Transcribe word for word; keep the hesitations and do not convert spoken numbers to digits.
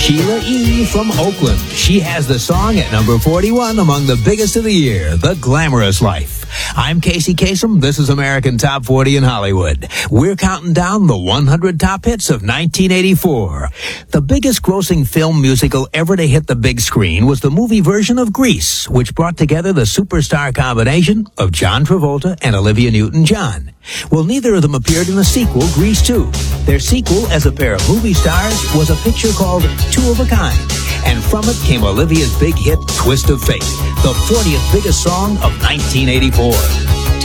Sheila E. from Oakland. She has the song at number forty-one among the biggest of the year, The Glamorous Life. I'm Casey Kasem. This is American Top forty in Hollywood. We're counting down the one hundred top hits of nineteen eighty-four. The biggest grossing film musical ever to hit the big screen was the movie version of Grease, which brought together the superstar combination of John Travolta and Olivia Newton-John. Well, neither of them appeared in the sequel, Grease two. Their sequel, as a pair of movie stars, was a picture called Two of a Kind. And from it came Olivia's big hit, Twist of Fate, the fortieth biggest song of nineteen eighty-four.